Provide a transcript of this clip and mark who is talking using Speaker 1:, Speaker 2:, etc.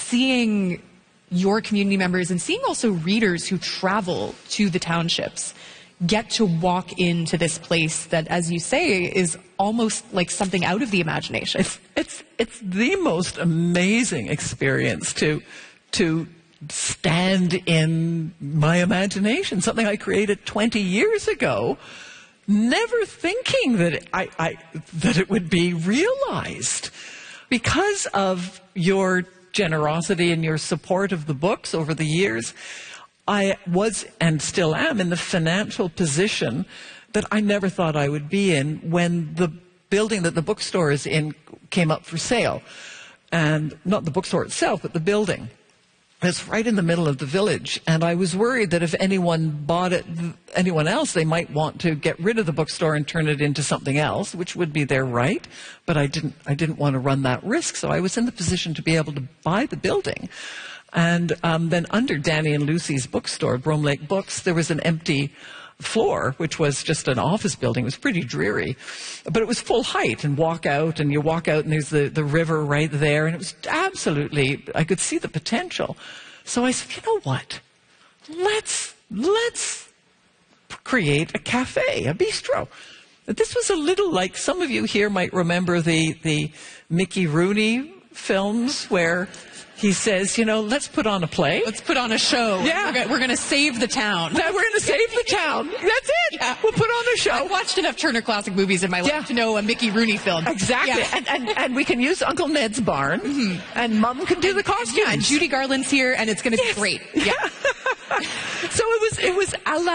Speaker 1: seeing your community members and seeing also readers who travel to the townships get to walk into this place that, as you say, is almost like something out of the imagination.
Speaker 2: It's the most amazing experience to stand in my imagination, something I created 20 years ago, never thinking that that it would be realized. Because of your generosity and your support of the books over the years, I was and still am in the financial position that I never thought I would be in when the building that the bookstore is in came up for sale. And not the bookstore itself, but the building. It's right in the middle of the village, and I was worried that if anyone bought it, anyone else, they might want to get rid of the bookstore and turn it into something else, which would be their right, but I didn't want to run that risk, so I was in the position to be able to buy the building. And then under Danny and Lucy's bookstore, Brome Lake Books, there was an empty floor, which was just an office building. It was pretty dreary, but it was full height, and you walk out and there's the river right there, and it was absolutely, I could see the potential. So I said, you know what, let's create a cafe, a bistro. This was a little like, some of you here might remember the Mickey Rooney films where he says, you know, let's put on a play.
Speaker 1: Let's put on a show.
Speaker 2: Yeah.
Speaker 1: We're going to save the town.
Speaker 2: We're going to save the town. That's it.
Speaker 1: Yeah.
Speaker 2: We'll put on a show.
Speaker 1: I've watched enough Turner Classic Movies in my life to know a Mickey Rooney film.
Speaker 2: Exactly. Yeah. And we can use Uncle Ned's barn, and Mum can do the costumes.
Speaker 1: Yeah, and Judy Garland's here, and it's going to be great. Yeah.
Speaker 2: So it was a la